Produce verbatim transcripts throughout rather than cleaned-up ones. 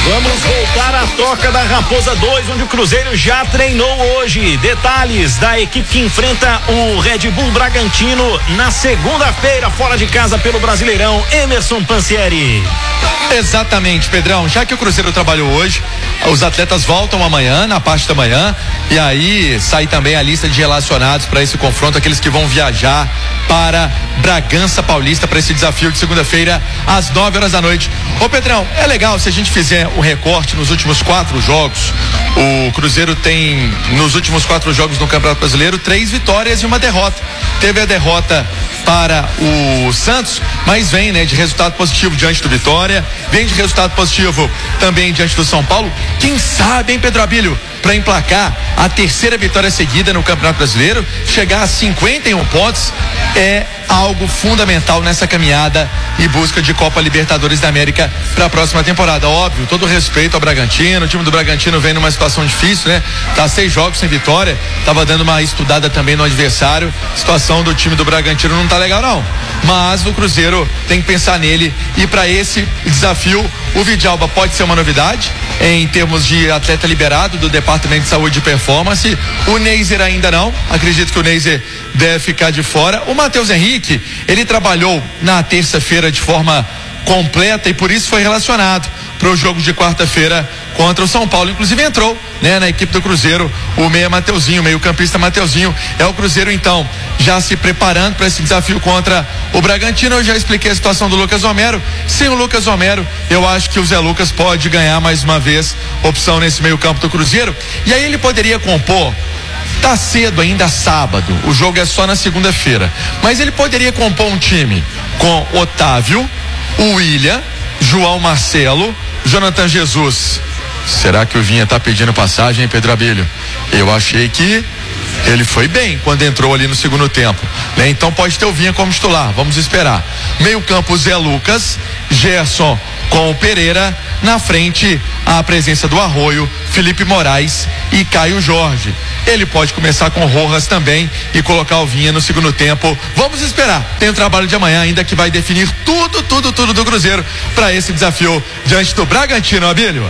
Vamos voltar à Toca da Raposa dois, onde o Cruzeiro já treinou hoje. Detalhes da equipe que enfrenta o Red Bull Bragantino na segunda-feira, fora de casa pelo Brasileirão. Emerson Pansieri. Exatamente, Pedrão. Já que o Cruzeiro trabalhou hoje, os atletas voltam amanhã, na parte da manhã, e aí sai também a lista de relacionados para esse confronto, aqueles que vão viajar para Bragança Paulista para esse desafio de segunda-feira às nove horas da noite. Ô Pedrão, é legal se a gente fizer o recorte nos últimos quatro jogos. O Cruzeiro tem nos últimos quatro jogos no Campeonato Brasileiro três vitórias e uma derrota. Teve a derrota para o Santos, mas vem, né, de resultado positivo diante do Vitória, vem de resultado positivo também diante do São Paulo. Quem sabe, hein, Pedro Abílio, para emplacar a terceira vitória seguida no Campeonato Brasileiro, chegar a cinquenta e um pontos é algo fundamental nessa caminhada e busca de Copa Libertadores da América para a próxima temporada. Óbvio, todo respeito ao Bragantino, o time do Bragantino vem numa situação difícil, né? Tá seis jogos sem vitória, tava dando uma estudada também no adversário, situação do time do Bragantino não tá legal não, mas o Cruzeiro tem que pensar nele e para esse desafio o Vidalba pode ser uma novidade em termos de atleta liberado do Departamento de Saúde e Performance. O Neiser ainda não, acredito que o Neiser deve ficar de fora. O Matheus Henrique, ele trabalhou na terça-feira de forma completa e por isso foi relacionado para o jogo de quarta-feira contra o São Paulo, inclusive entrou, né, na equipe do Cruzeiro o meia Mateuzinho, meio campista Mateuzinho. É o Cruzeiro então já se preparando para esse desafio contra o Bragantino. Eu já expliquei a situação do Lucas Romero. Sem o Lucas Romero, eu acho que o Zé Lucas pode ganhar mais uma vez opção nesse meio campo do Cruzeiro, e aí ele poderia compor. Tá cedo ainda, sábado, o jogo é só na segunda-feira, mas ele poderia compor um time com Otávio, o William, João Marcelo, Jonathan Jesus. Será que o Vinha tá pedindo passagem, hein, Pedro Abílio? Eu achei que ele foi bem quando entrou ali no segundo tempo, né? Então pode ter o Vinha como titular, vamos esperar. Meio campo, Zé Lucas, Gerson com o Pereira, na frente a presença do Arroio, Felipe Moraes e Caio Jorge. Ele pode começar com Rojas também e colocar o Vinha no segundo tempo. Vamos esperar, tem o trabalho de amanhã ainda que vai definir tudo, tudo, tudo do Cruzeiro para esse desafio diante do Bragantino, Abílio.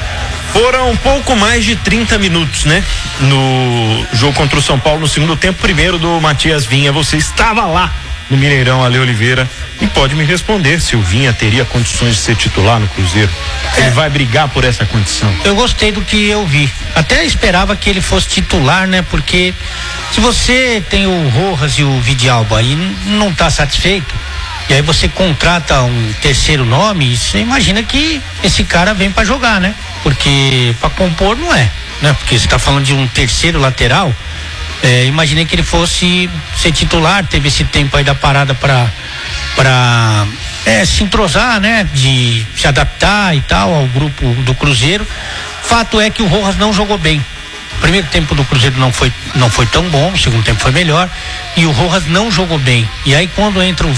Foram um pouco mais de trinta minutos, né? No jogo contra o São Paulo, no segundo tempo, primeiro do Matias Vinha. Você estava lá no Mineirão, Ale Oliveira, e pode me responder se o Vinha teria condições de ser titular no Cruzeiro. Ele é. vai brigar por essa condição. Eu gostei do que eu vi. Até esperava que ele fosse titular, né? Porque se você tem o Rojas e o Vidalba e não está satisfeito, e aí você contrata um terceiro nome, você imagina que esse cara vem para jogar, né? Porque para compor não é, né? Porque você tá falando de um terceiro lateral, é, imaginei que ele fosse ser titular, teve esse tempo aí da parada para para é, se entrosar, né? De se adaptar e tal ao grupo do Cruzeiro. Fato é que o Rojas não jogou bem. O primeiro tempo do Cruzeiro não foi, não foi tão bom, o segundo tempo foi melhor, e o Rojas não jogou bem. E aí quando entra o